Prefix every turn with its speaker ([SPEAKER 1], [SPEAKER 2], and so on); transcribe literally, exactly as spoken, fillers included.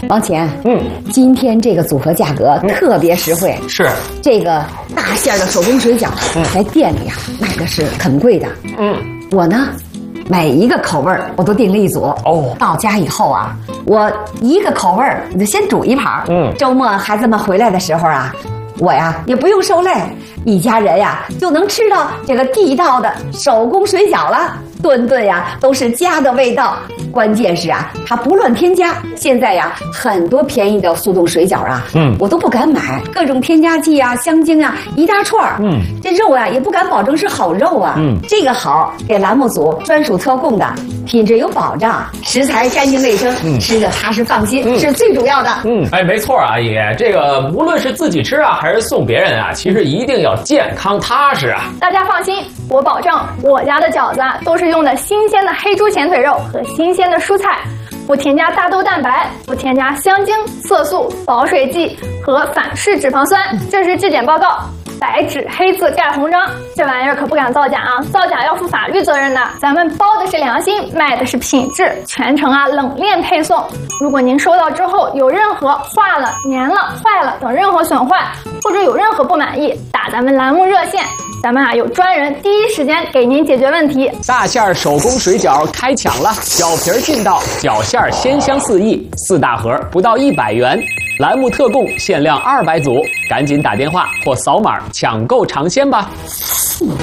[SPEAKER 1] 王乾，嗯，今天这个组合价格特别实惠。
[SPEAKER 2] 是，
[SPEAKER 1] 这个大馅的手工水饺，在店里啊卖的是很贵的。嗯，我呢，每一个口味儿我都订了一组。哦，到家以后啊，我一个口味儿我就先煮一盘。嗯，周末孩子们回来的时候啊，我呀也不用受累，一家人呀就能吃到这个地道的手工水饺了。顿顿呀都是家的味道，关键是啊，它不乱添加。现在呀，很多便宜的速冻水饺啊，嗯，我都不敢买，各种添加剂啊、香精啊一大串儿，嗯，这肉啊也不敢保证是好肉啊，嗯，这个好给栏目组专属特供的，品质有保障，食材干净卫生，嗯，吃着踏实放心，嗯，是最主要的。
[SPEAKER 2] 嗯，哎，没错啊，阿姨，这个无论是自己吃啊，还是送别人啊，其实一定要健康踏实啊。
[SPEAKER 3] 大家放心，我保证我家的饺子啊都是用的新鲜的黑猪前腿肉和新鲜的蔬菜，不添加大豆蛋白，不添加香精、色素、保水剂和反式脂肪酸。这是质检报告，白纸黑字盖红章，这玩意儿可不敢造假啊！造假要负法律责任的。咱们包的是良心，卖的是品质，全程啊冷链配送。如果您收到之后有任何化了、粘了、坏了等任何损坏，或者有任何不满意，打咱们栏目热线。咱们啊有专人第一时间给您解决问题。
[SPEAKER 4] 大馅手工水饺开抢了，饺皮儿劲道，饺馅鲜香四溢，四大盒不到一百元，栏目特供，限量二百组，赶紧打电话或扫码抢购尝鲜吧。
[SPEAKER 1] 嗯